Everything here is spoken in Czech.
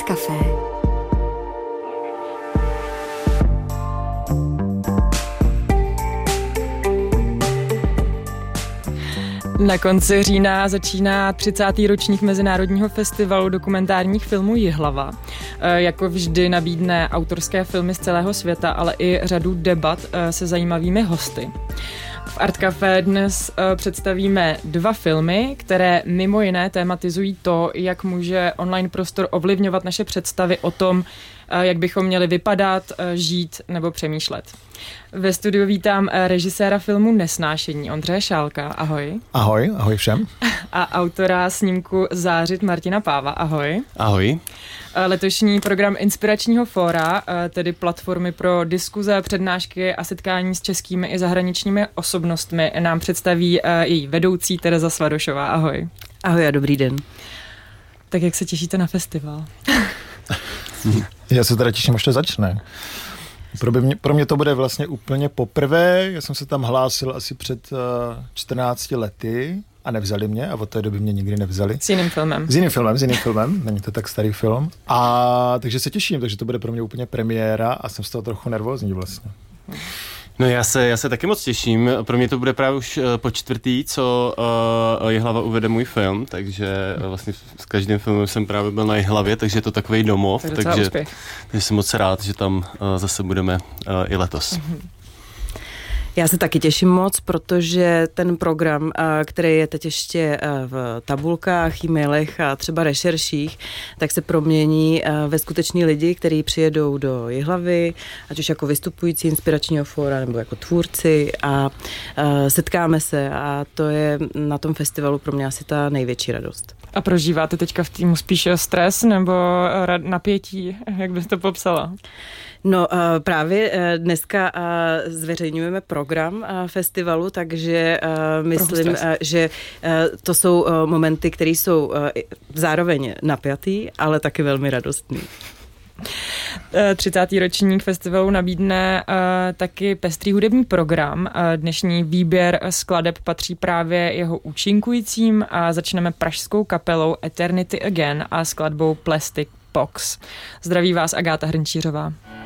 Café. Na konci října začíná 30. ročník Mezinárodního festivalu dokumentárních filmů Jihlava. Jako vždy nabídne autorské filmy z celého světa, ale i řadu debat se zajímavými hosty. V Art Café dnes představíme 2 filmy, které mimo jiné tematizují to, jak může online prostor ovlivňovat naše představy o tom, jak bychom měli vypadat, žít nebo přemýšlet. Ve studiu vítám režiséra filmu Nesnášení Ondřeje Šálka. Ahoj. Ahoj, ahoj všem. A autora snímku Zářit Martina Páva. Ahoj. Ahoj. Letošní program Inspiračního fóra, tedy platformy pro diskuze, přednášky a setkání s českými i zahraničními osobnostmi, nám představí její vedoucí Tereza Svadošová. Ahoj. Ahoj a dobrý den. Tak jak se těšíte na festival? Já se teda těším, až to začne. Pro mě to bude vlastně úplně poprvé. Já jsem se tam hlásil asi před 14 lety a nevzali mě a od té doby mě nikdy nevzali. S jiným filmem. S jiným filmem, není to tak starý film. A takže se těším, takže to bude pro mě úplně premiéra a jsem z toho trochu nervózní vlastně. No já se taky moc těším. Pro mě to bude právě už po 4., co Jihlava uvede můj film, takže vlastně s každým filmem jsem právě byl na Jihlavě, takže je to takovej domov, takže jsem moc rád, že tam zase budeme i letos. Mm-hmm. Já se taky těším moc, protože ten program, který je teď ještě v tabulkách, e-mailech a třeba rešerších, tak se promění ve skuteční lidi, kteří přijedou do Jihlavy, ať už jako vystupující Inspiračního fóra nebo jako tvůrci a setkáme se a to je na tom festivalu pro mě asi ta největší radost. A prožíváte teďka v týmu spíš stres nebo napětí? Jak byste to popsala? No právě dneska zveřejňujeme program festivalu, takže myslím, že to jsou momenty, které jsou zároveň napjatý, ale taky velmi radostný. 30. ročník festivalu nabídne taky pestrý hudební program. Dnešní výběr skladeb patří právě jeho účinkujícím a začneme pražskou kapelou Eternity Again a skladbou Plastic Box. Zdraví vás Agáta Hrnčířová.